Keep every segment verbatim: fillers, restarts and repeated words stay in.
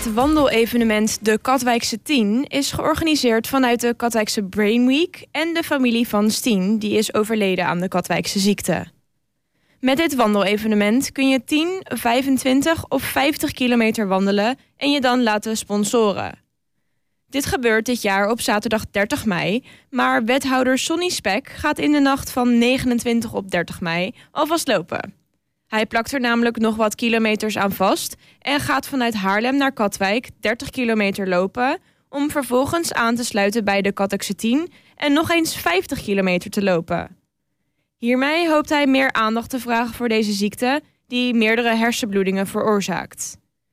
Het wandelevenement De Katwijkse tien is georganiseerd vanuit de Katwijkse Brain Week en de familie van Stien, die is overleden aan de Katwijkse ziekte. Met dit wandelevenement kun je tien, vijfentwintig of vijftig kilometer wandelen en je dan laten sponsoren. Dit gebeurt dit jaar op zaterdag dertig mei, maar wethouder Sonny Spek gaat in de nacht van negenentwintig op dertig mei alvast lopen. Hij plakt er namelijk nog wat kilometers aan vast en gaat vanuit Haarlem naar Katwijk dertig kilometer lopen om vervolgens aan te sluiten bij de Katwijkse tien en nog eens vijftig kilometer te lopen. Hiermee hoopt hij meer aandacht te vragen voor deze ziekte die meerdere hersenbloedingen veroorzaakt.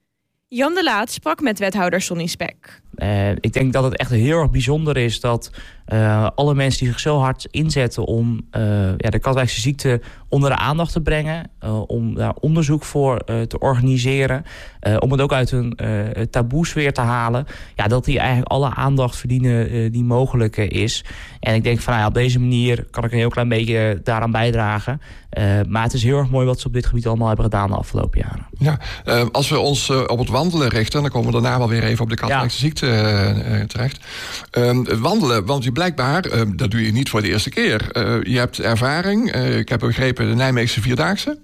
Jan de Laat sprak met wethouder Sonny Spek. Uh, ik denk dat het echt heel erg bijzonder is dat uh, alle mensen die zich zo hard inzetten om uh, ja, de Katwijkse ziekte onder de aandacht te brengen, uh, om daar onderzoek voor uh, te organiseren, uh, om het ook uit hun uh, taboes weer te halen, ja, dat die eigenlijk alle aandacht verdienen uh, die mogelijk uh, is. En ik denk van nou ja, op deze manier kan ik een heel klein beetje daaraan bijdragen. Uh, maar het is heel erg mooi wat ze op dit gebied allemaal hebben gedaan de afgelopen jaren. Ja, uh, als we ons uh, op het wandelen richten, dan komen we daarna wel weer even op de Katwijkse ja. ziekte uh, terecht. Uh, wandelen, want je blijkbaar, uh, dat doe je niet voor de eerste keer. Uh, je hebt ervaring, uh, ik heb begrepen de Nijmeegse Vierdaagse.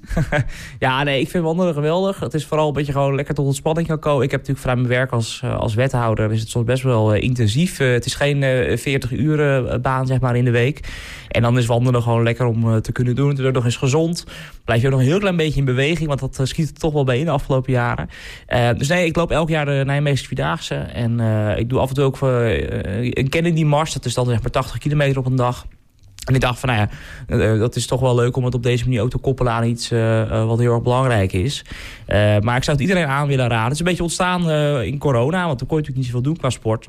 Ja, nee, ik vind wandelen geweldig. Het is vooral een beetje gewoon lekker tot ontspanning kan komen. Ik heb natuurlijk vanuit mijn werk als, als wethouder is het soms best wel uh, intensief. Uh, het is geen uh, veertig uren baan zeg maar in de week. En dan is wandelen gewoon lekker om uh, te kunnen doen. Het is ook nog eens gezond. Blijf je ook nog een heel klein beetje in beweging, want dat uh, schiet er toch wel bij in de afgelopen jaren. Uh, dus nee, ik loop elk jaar de Nijmeegse Vierdaagse. En uh, ik doe af en toe ook uh, een Kennedy Mars. Dat is dan zeg maar tachtig kilometer op een dag. En ik dacht van, nou ja, uh, dat is toch wel leuk om het op deze manier ook te koppelen aan iets uh, uh, wat heel erg belangrijk is. Uh, maar ik zou het iedereen aan willen raden. Het is een beetje ontstaan uh, in corona, want toen kon je natuurlijk niet zoveel doen qua sport.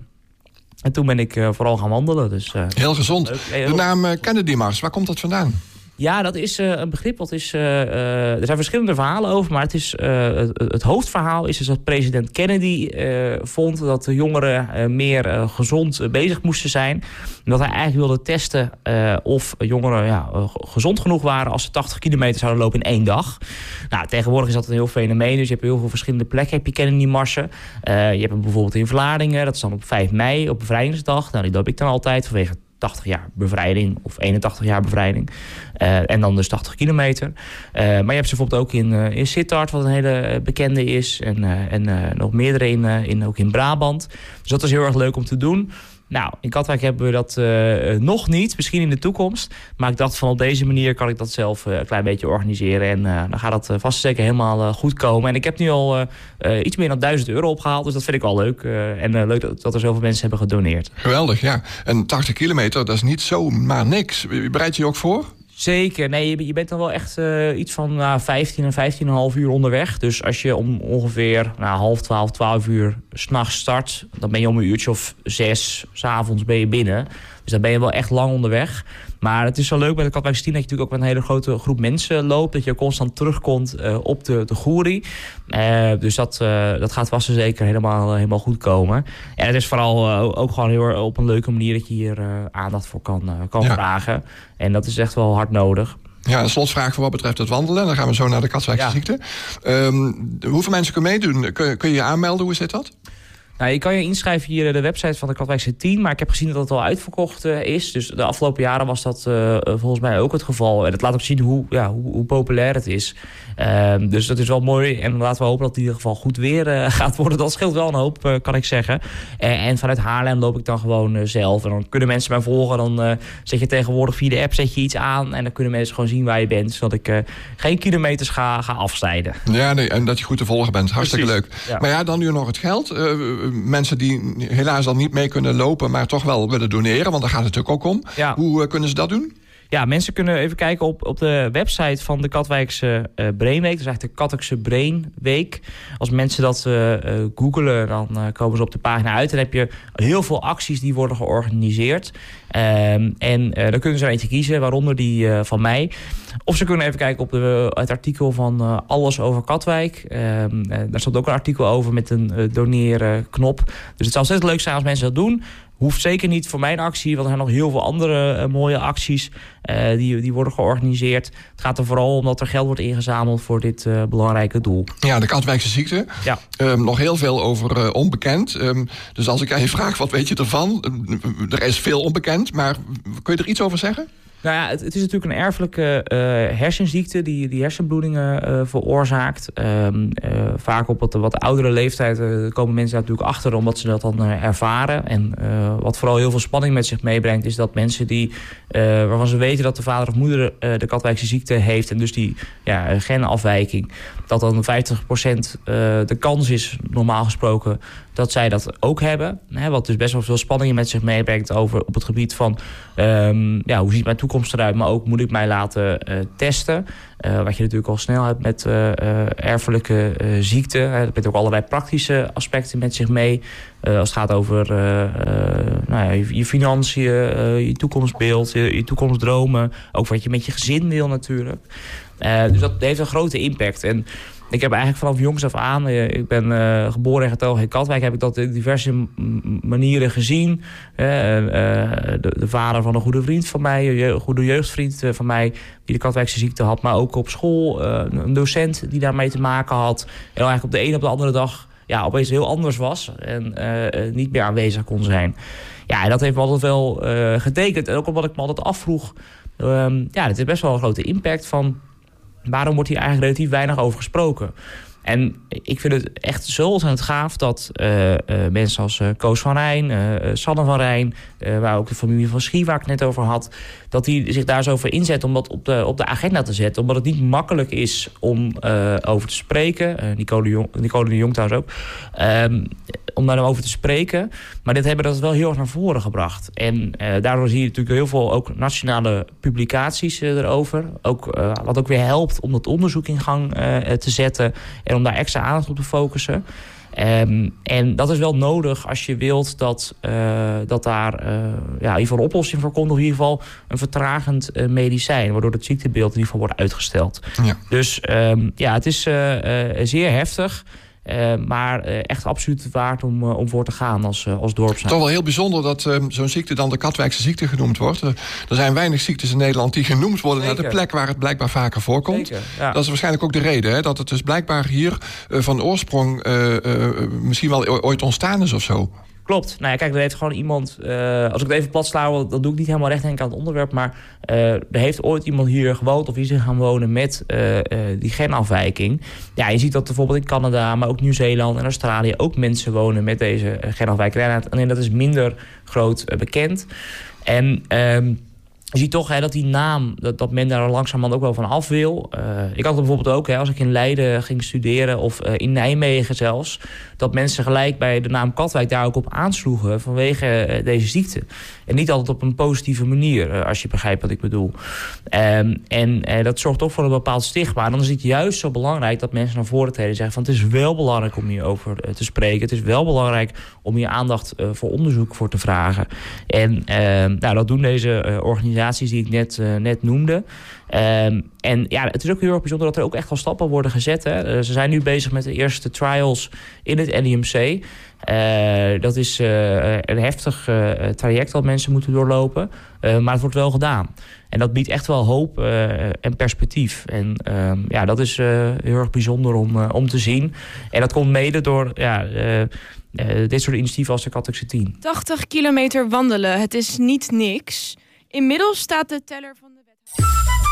En toen ben ik uh, vooral gaan wandelen. Dus, uh, heel gezond. Leuk. Heel... De naam uh, Kennedy Mars, waar komt dat vandaan? Ja, dat is uh, een begrip. Wat is, uh, uh, er zijn verschillende verhalen over, maar het, is, uh, het, het hoofdverhaal is dus dat president Kennedy uh, vond dat de jongeren uh, meer uh, gezond uh, bezig moesten zijn. En dat hij eigenlijk wilde testen uh, of jongeren ja, uh, gezond genoeg waren als ze tachtig kilometer zouden lopen in één dag. Nou, tegenwoordig is dat een heel fenomeen. Dus je hebt heel veel verschillende plekken. Heb je Kennedy-marsen. Uh, je hebt hem bijvoorbeeld in Vlaardingen. Dat is dan op vijf mei, op bevrijdingsdag. Nou, die loop ik dan altijd vanwege tachtig jaar bevrijding of eenentachtig jaar bevrijding. Uh, en dan dus tachtig kilometer. Uh, maar je hebt ze bijvoorbeeld ook in, uh, in Sittard, wat een hele bekende is. En, uh, en uh, nog meerdere in, uh, in, ook in Brabant. Dus dat is heel erg leuk om te doen. Nou, in Katwijk hebben we dat uh, nog niet. Misschien in de toekomst. Maar ik dacht van op deze manier kan ik dat zelf uh, een klein beetje organiseren. En uh, dan gaat dat uh, vast zeker helemaal uh, goed komen. En ik heb nu al uh, uh, iets meer dan duizend euro opgehaald. Dus dat vind ik wel leuk. Uh, en uh, leuk dat, dat er zoveel mensen hebben gedoneerd. Geweldig, ja. En tachtig kilometer, dat is niet zomaar niks. Bereid je je ook voor? Zeker. Nee, je, je bent dan wel echt uh, iets van uh, vijftien en vijftien komma vijf uur onderweg. Dus als je om ongeveer nou, half twaalf, twaalf uur 's nachts start, dan ben je om een uurtje of zes 's avonds ben je binnen. Dus dan ben je wel echt lang onderweg. Maar het is zo leuk bij de Katwijkse tien dat je natuurlijk ook met een hele grote groep mensen loopt. Dat je constant terugkomt uh, op de, de Goerie. Uh, dus dat, uh, dat gaat vast en zeker helemaal, uh, helemaal goed komen. En het is vooral uh, ook gewoon heel erg op een leuke manier dat je hier uh, aandacht voor kan, uh, kan ja. vragen. En dat is echt wel hard nodig. Ja, een slotvraag voor wat betreft het wandelen. Dan gaan we zo naar de Katwijkse ja. ziekte. Um, hoeveel mensen kunnen meedoen? Kun, kun je je aanmelden? Hoe zit dat? Nou, je kan je inschrijven via de website van de Katwijkse tien. Maar ik heb gezien dat het al uitverkocht uh, is. Dus de afgelopen jaren was dat uh, volgens mij ook het geval. En dat laat ook zien hoe, ja, hoe, hoe populair het is. Uh, dus dat is wel mooi. En laten we hopen dat het in ieder geval goed weer uh, gaat worden. Dat scheelt wel een hoop, uh, kan ik zeggen. Uh, en vanuit Haarlem loop ik dan gewoon uh, zelf. En dan kunnen mensen mij volgen. Dan uh, zet je tegenwoordig via de app zet je iets aan. En dan kunnen mensen gewoon zien waar je bent. Zodat ik uh, geen kilometers ga, ga afsnijden. Ja, nee, en dat je goed te volgen bent. Hartstikke Precies. leuk. Ja. Maar ja, dan nu nog het geld. Uh, mensen die helaas al niet mee kunnen lopen, maar toch wel willen doneren, want daar gaat het natuurlijk ook om. Ja. Hoe uh, kunnen ze dat doen? Ja, mensen kunnen even kijken op, op de website van de Katwijkse uh, Brain Week. Dat is eigenlijk de Katwijkse Brain Week. Als mensen dat uh, uh, googelen, dan uh, komen ze op de pagina uit. En dan heb je heel veel acties die worden georganiseerd. Um, en uh, dan kunnen ze er eentje kiezen, waaronder die uh, van mij. Of ze kunnen even kijken op de, het artikel van uh, Alles over Katwijk. Um, uh, daar stond ook een artikel over met een uh, doneren knop. Dus het zou ontzettend leuk zijn als mensen dat doen. hoeft zeker niet voor mijn actie, want er zijn nog heel veel andere uh, mooie acties uh, die, die worden georganiseerd. Het gaat er vooral om dat er geld wordt ingezameld voor dit uh, belangrijke doel. Ja, de Katwijkse ziekte. Ja. Um, nog heel veel over uh, onbekend. Um, dus als ik aan je vraag, wat weet je ervan? Um, er is veel onbekend, maar kun je er iets over zeggen? Nou ja, het, het is natuurlijk een erfelijke uh, hersenziekte die, die hersenbloedingen uh, veroorzaakt. Um, uh, vaak op wat, wat oudere leeftijd uh, komen mensen daar natuurlijk achter omdat ze dat dan uh, ervaren. En uh, wat vooral heel veel spanning met zich meebrengt is dat mensen die, uh, waarvan ze weten dat de vader of moeder uh, de Katwijkse ziekte heeft en dus die ja, genafwijking, dat dan vijftig procent uh, de kans is, normaal gesproken, dat zij dat ook hebben. Hè, wat dus best wel veel spanningen met zich meebrengt over op het gebied van um, ja, hoe ziet mijn toekomst eruit, maar ook moet ik mij laten uh, testen. Uh, wat je natuurlijk al snel hebt met uh, uh, erfelijke uh, ziekte. Hè. Dat brengt ook allerlei praktische aspecten met zich mee. Uh, als het gaat over uh, uh, nou ja, je, je financiën, uh, je toekomstbeeld, je, je toekomstdromen. Ook wat je met je gezin wil natuurlijk. Uh, dus dat heeft een grote impact. En ik heb eigenlijk vanaf jongs af aan, ik ben uh, geboren en getogen in Katwijk, heb ik dat in diverse m- manieren gezien. Uh, uh, de, de vader van een goede vriend van mij, een goede jeugdvriend van mij, die de Katwijkse ziekte had. Maar ook op school, uh, een docent die daarmee te maken had. En eigenlijk op de een op de andere dag ja, opeens heel anders was en uh, niet meer aanwezig kon zijn. Ja, en dat heeft me altijd wel uh, getekend. En ook omdat ik me altijd afvroeg, um, ja, dit heeft best wel een grote impact van waarom wordt hier eigenlijk relatief weinig over gesproken? En ik vind het echt zo ontzettend gaaf dat uh, uh, mensen als uh, Koos van Rijn, uh, Sanne van Rijn, uh, waar ook de familie van Schie, waar ik het net over had, dat die zich daar zo voor inzetten om dat op de, op de agenda te zetten. Omdat het niet makkelijk is om uh, over te spreken. Uh, Nicole, de Jong, Nicole de Jong trouwens ook. Um, om daar over te spreken. Maar dit hebben dat wel heel erg naar voren gebracht. En uh, daardoor zie je natuurlijk heel veel ook nationale publicaties uh, erover. Ook, uh, wat ook weer helpt om dat onderzoek in gang uh, te zetten. En om daar extra aandacht op te focussen. Um, en dat is wel nodig als je wilt dat, uh, dat daar uh, ja, in ieder geval een oplossing voor komt. Of in ieder geval een vertragend uh, medicijn. Waardoor het ziektebeeld in ieder geval wordt uitgesteld. Ja. Dus um, ja, het is uh, uh, zeer heftig. Uh, maar uh, echt absoluut waard om, uh, om voor te gaan als, uh, als dorpshuis. Toch wel heel bijzonder dat uh, zo'n ziekte dan de Katwijkse ziekte genoemd wordt. Uh, er zijn weinig ziektes in Nederland die genoemd worden Zeker. naar de plek waar het blijkbaar vaker voorkomt. Zeker, ja. Dat is waarschijnlijk ook de reden, hè, dat het dus blijkbaar hier uh, van oorsprong uh, uh, misschien wel ooit ontstaan is of zo. Klopt. Nou ja, kijk, er heeft gewoon iemand, uh, als ik het even plat sla, dat doe ik niet helemaal recht denk aan het onderwerp, maar uh, er heeft ooit iemand hier gewoond of is er gaan wonen met uh, uh, die genafwijking. Ja, je ziet dat bijvoorbeeld in Canada, maar ook Nieuw-Zeeland en Australië ook mensen wonen met deze uh, genafwijking. En dat is minder groot uh, bekend. En Um, je ziet toch hè, dat die naam, dat, dat men daar langzamerhand ook wel van af wil. Uh, ik had het bijvoorbeeld ook, hè, als ik in Leiden ging studeren of uh, in Nijmegen zelfs, dat mensen gelijk bij de naam Katwijk daar ook op aansloegen vanwege uh, deze ziekte. En niet altijd op een positieve manier, uh, als je begrijpt wat ik bedoel. Um, en uh, dat zorgt ook voor een bepaald stigma. En dan is het juist zo belangrijk dat mensen naar voren treden en zeggen van het is wel belangrijk om hierover uh, te spreken. Het is wel belangrijk om hier aandacht uh, voor onderzoek voor te vragen. En uh, nou, dat doen deze uh, organisaties die ik net, uh, net noemde. Um, en ja, het is ook heel erg bijzonder dat er ook echt wel stappen worden gezet. Hè. Uh, ze zijn nu bezig met de eerste trials in het N I M C. Uh, dat is uh, een heftig uh, traject dat mensen moeten doorlopen. Uh, maar het wordt wel gedaan. En dat biedt echt wel hoop uh, en perspectief. En uh, ja, dat is uh, heel erg bijzonder om, uh, om te zien. En dat komt mede door ja, uh, uh, dit soort initiatieven als de Katwijkse tien. tachtig kilometer wandelen, het is niet niks. Inmiddels staat de teller van de wet.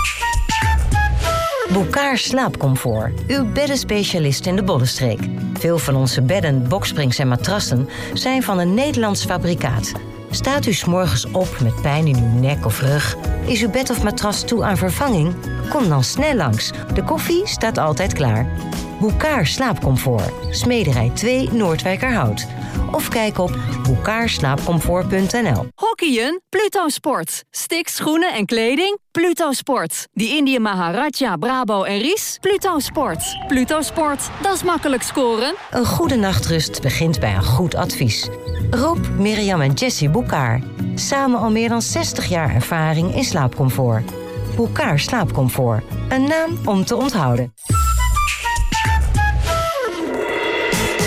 Bouckaert Slaapcomfort, uw beddenspecialist in de Bollenstreek. Veel van onze bedden, boksprings en matrassen zijn van een Nederlands fabrikaat. Staat u 's morgens op met pijn in uw nek of rug? Is uw bed of matras toe aan vervanging? Kom dan snel langs. De koffie staat altijd klaar. Bouckaert Slaapcomfort, Smederij twee Noordwijkerhout. Of kijk op bouckaert slaapcomfort punt n l. Hockeyen? Pluto Sport. Sticks, schoenen en kleding? Pluto Sport. Die Indië Maharaja, Brabo en Ries? Pluto Sport. Pluto Sport, dat is makkelijk scoren. Een goede nachtrust begint bij een goed advies. Rob, Mirjam en Jessie Bouckaert. Samen al meer dan zestig jaar ervaring in slaapcomfort. Bouckaert Slaapcomfort. Een naam om te onthouden.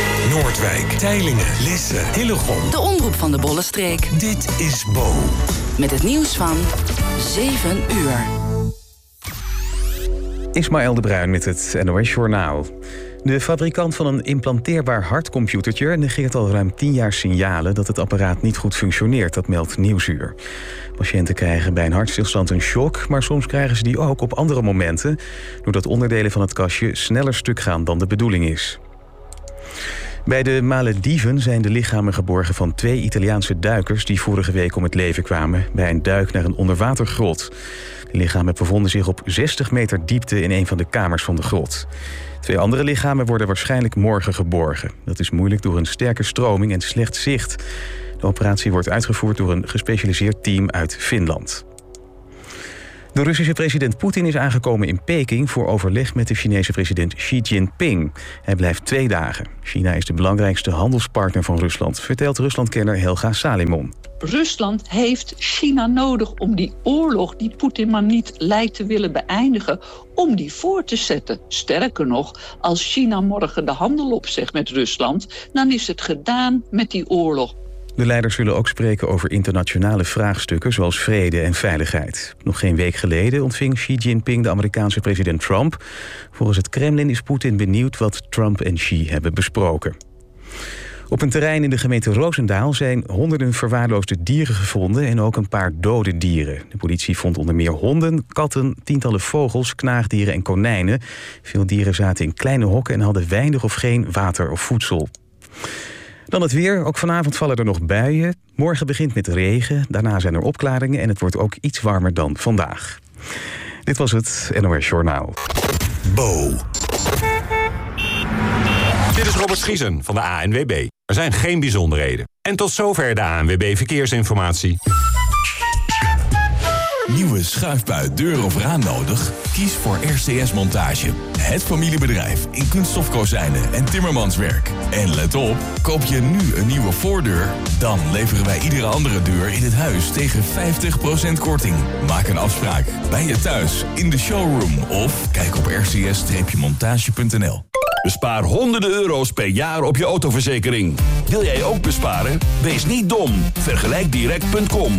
Noordwijk, Teylingen, Lisse, Hillegom. De omroep van de Bollenstreek. Dit is Bo. Met het nieuws van zeven uur. Ismaël de Bruin met het N O S-journaal. De fabrikant van een implanteerbaar hartcomputertje negeert al ruim tien jaar signalen dat het apparaat niet goed functioneert, dat meldt Nieuwsuur. Patiënten krijgen bij een hartstilstand een shock, maar soms krijgen ze die ook op andere momenten, doordat onderdelen van het kastje sneller stuk gaan dan de bedoeling is. Bij de Malediven zijn de lichamen geborgen van twee Italiaanse duikers die vorige week om het leven kwamen bij een duik naar een onderwatergrot. De lichamen bevonden zich op zestig meter diepte in een van de kamers van de grot. Twee andere lichamen worden waarschijnlijk morgen geborgen. Dat is moeilijk door een sterke stroming en slecht zicht. De operatie wordt uitgevoerd door een gespecialiseerd team uit Finland. De Russische president Poetin is aangekomen in Peking voor overleg met de Chinese president Xi Jinping. Hij blijft twee dagen. China is de belangrijkste handelspartner van Rusland, vertelt Ruslandkenner Helga Salimon. Rusland heeft China nodig om die oorlog die Poetin maar niet lijkt te willen beëindigen, om die voor te zetten. Sterker nog, als China morgen de handel opzegt met Rusland, dan is het gedaan met die oorlog. De leiders zullen ook spreken over internationale vraagstukken zoals vrede en veiligheid. Nog geen week geleden ontving Xi Jinping de Amerikaanse president Trump. Volgens het Kremlin is Poetin benieuwd wat Trump en Xi hebben besproken. Op een terrein in de gemeente Roosendaal zijn honderden verwaarloosde dieren gevonden en ook een paar dode dieren. De politie vond onder meer honden, katten, tientallen vogels, knaagdieren en konijnen. Veel dieren zaten in kleine hokken en hadden weinig of geen water of voedsel. Dan het weer. Ook vanavond vallen er nog buien. Morgen begint met regen. Daarna zijn er opklaringen en het wordt ook iets warmer dan vandaag. Dit was het N O S Journaal. Bo. Dit is Robert Schiesen van de A N W B. Er zijn geen bijzonderheden. En tot zover de A N W B Verkeersinformatie. Nieuwe schuifbui, deur of raam nodig? Kies voor R C S Montage. Het familiebedrijf in kunststofkozijnen en timmermanswerk. En let op, koop je nu een nieuwe voordeur, dan leveren wij iedere andere deur in het huis tegen vijftig procent korting. Maak een afspraak bij je thuis, in de showroom of kijk op r c s montage punt n l. Bespaar honderden euro's per jaar op je autoverzekering. Wil jij ook besparen? Wees niet dom. vergelijk direct punt com.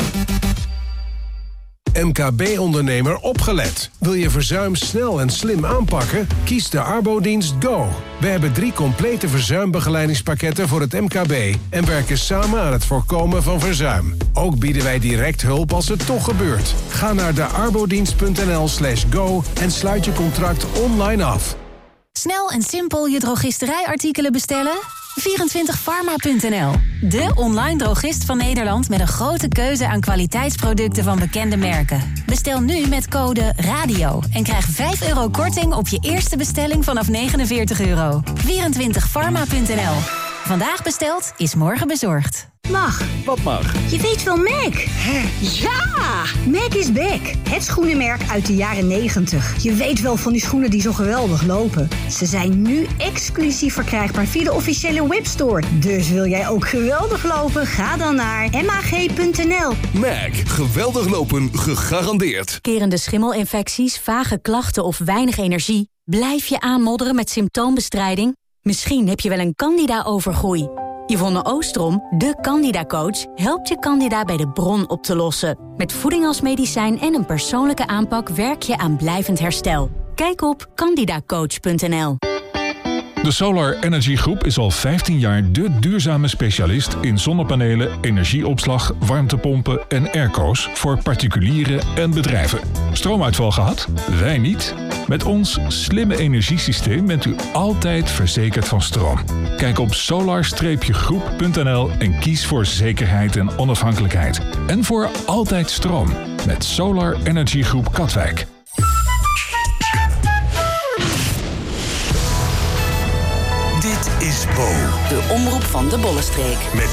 M K B-ondernemer opgelet. Wil je verzuim snel en slim aanpakken? Kies de Arbodienst Go. We hebben drie complete verzuimbegeleidingspakketten voor het M K B en werken samen aan het voorkomen van verzuim. Ook bieden wij direct hulp als het toch gebeurt. Ga naar de arbodienst punt n l slash go en sluit je contract online af. Snel en simpel je drogisterijartikelen bestellen? vierentwintig pharma punt n l, de online drogist van Nederland met een grote keuze aan kwaliteitsproducten van bekende merken. Bestel nu met code RADIO en krijg vijf euro korting op je eerste bestelling vanaf negenenveertig euro. vierentwintig pharma punt n l. Vandaag besteld is morgen bezorgd. Mag. Wat mag? Je weet wel Mac. Hè? Ja! Mac is back. Het schoenenmerk uit de jaren negentig. Je weet wel van die schoenen die zo geweldig lopen. Ze zijn nu exclusief verkrijgbaar via de officiële webstore. Dus wil jij ook geweldig lopen? Ga dan naar m a g punt n l. Mac. Geweldig lopen gegarandeerd. Kerende schimmelinfecties, vage klachten of weinig energie? Blijf je aanmodderen met symptoombestrijding? Misschien heb je wel een candida-overgroei. Yvonne Oostrom, de Candida-coach, helpt je candida bij de bron op te lossen. Met voeding als medicijn en een persoonlijke aanpak werk je aan blijvend herstel. Kijk op candida coach punt n l. De Solar Energy Groep is al vijftien jaar de duurzame specialist in zonnepanelen, energieopslag, warmtepompen en airco's voor particulieren en bedrijven. Stroomuitval gehad? Wij niet. Met ons slimme energiesysteem bent u altijd verzekerd van stroom. Kijk op solar groep punt n l en kies voor zekerheid en onafhankelijkheid. En voor altijd stroom met Solar Energy Groep Katwijk. Dit is Bo. De omroep van de Bollenstreek. Met